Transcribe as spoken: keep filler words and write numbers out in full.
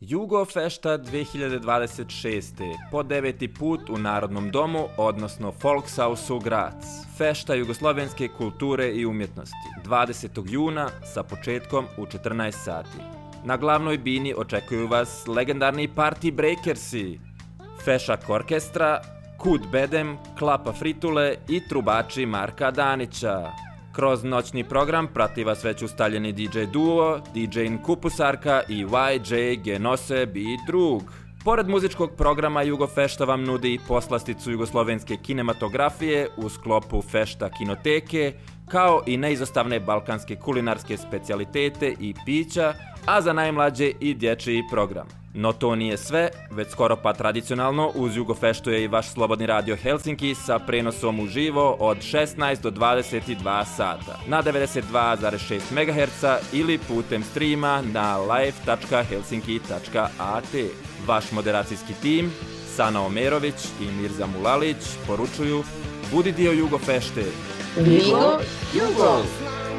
Jugofešta dve hiljade dvadeset šeste. Po deveti put u Narodnom domu, odnosno Volkshausu Graz. Fešta jugoslovenske kulture i umjetnosti. dvadesetog juna sa početkom u četrnaest sati. Na glavnoj bini očekuju vas legendarni Party Breakersi, Fešak orkestra, Kud Bedem, Klapa Fritule i trubači Marka Danića. Kroz noćni program prati vas već ustaljeni D J duo, D J Kupusarka i Y J Genose Beat Drug. Pored muzičkog programa, Jugofešta vam nudi poslasticu jugoslovenske kinematografije u sklopu Fešta kinoteke, kao i neizostavne balkanske kulinarske specijalitete i pića, a za najmlađe i dječji program. No to nije sve, već skoro pa tradicionalno uz Jugofeštu je i vaš slobodni radio Helsinki sa prenosom uživo od šesnaest do dvadeset dva sata na devedeset dva zarez šest megaherca ili putem streama na live tačka helsinki tačka a t. Vaš moderacijski tim, Sana Omerović i Mirza Mulalić, poručuju: budi dio Jugofešte. Jugo, Jugo!